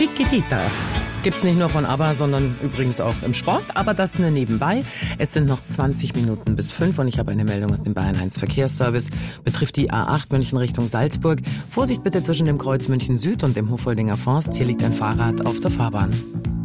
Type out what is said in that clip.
Chiquitita. Gibt's nicht nur von ABBA, sondern übrigens auch im Sport, aber das nur nebenbei. Es sind noch 20 Minuten bis 5 und ich habe eine Meldung aus dem Bayern 1 Verkehrsservice. Betrifft die A8 München Richtung Salzburg. Vorsicht bitte zwischen dem Kreuz München Süd und dem Huffoldinger Forst. Hier liegt ein Fahrrad auf der Fahrbahn.